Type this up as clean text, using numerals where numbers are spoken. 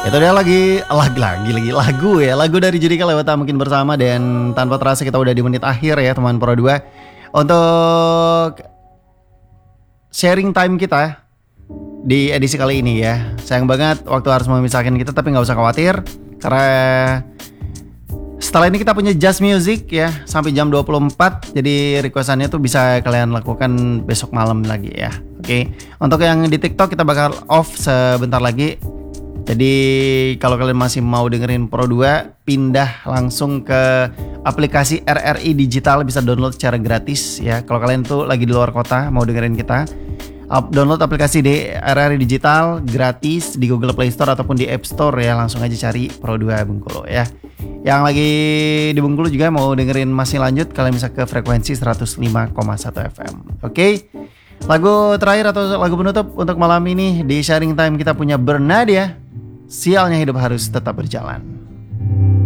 Itu dia lagu ya. Lagu dari Judika lewat Tak Mungkin Bersama. Dan tanpa terasa kita udah di menit akhir ya teman Pro 2 untuk sharing time kita di edisi kali ini ya. Sayang banget waktu harus memisahkan kita, tapi gak usah khawatir karena setelah ini kita punya Just Music ya sampai jam 24. Jadi requestannya tuh bisa kalian lakukan besok malam lagi ya. Oke. Untuk yang di TikTok kita bakal off sebentar lagi. Jadi kalau kalian masih mau dengerin Pro 2, pindah langsung ke aplikasi RRI Digital, bisa download secara gratis ya. Kalau kalian tuh lagi di luar kota mau dengerin kita, download aplikasi di RRI Digital gratis di Google Play Store ataupun di App Store ya. Langsung aja cari Pro 2 Bengkulu ya. Yang lagi di Bengkulu juga mau dengerin masih lanjut, kalian bisa ke frekuensi 105,1 FM. Oke. Lagu terakhir atau lagu penutup untuk malam ini di sharing time kita punya Bernadia, Sialnya Hidup Harus Tetap Berjalan.